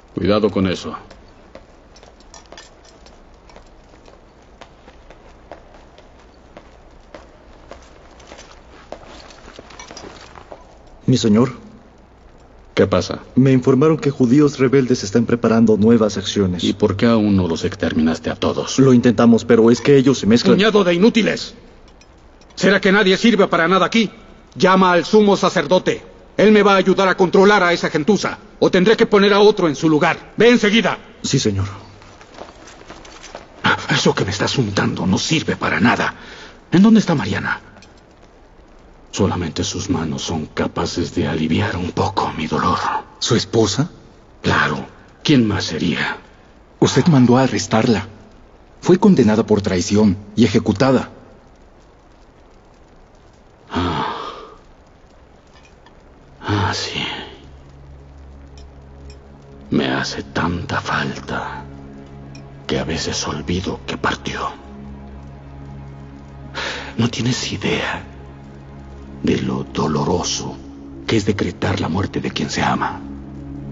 Cuidado con eso. Mi señor. ¿Qué pasa? Me informaron que judíos rebeldes están preparando nuevas acciones. ¿Y por qué aún no los exterminaste a todos? Lo intentamos, pero es que ellos se mezclan. ¡Puñado de inútiles! ¿Será que nadie sirve para nada aquí? Llama al sumo sacerdote. Él me va a ayudar a controlar a esa gentuza. O tendré que poner a otro en su lugar. ¡Ve enseguida! Sí, señor. Eso que me estás untando no sirve para nada. ¿En dónde está Mariana? Solamente sus manos son capaces de aliviar un poco mi dolor. ¿Su esposa? Claro. ¿Quién más sería? Usted mandó a arrestarla. Fue condenada por traición y ejecutada. Sí. Me hace tanta falta que a veces olvido que partió. No tienes idea de lo doloroso que es decretar la muerte de quien se ama.